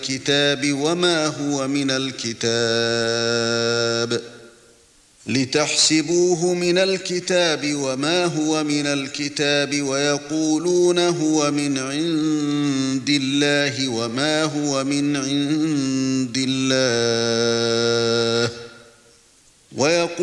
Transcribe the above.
الكتاب وما هو من الكتاب لتحسبوه من الكتاب وما هو من الكتاب ويقولون هو من عند الله وما هو من عند الله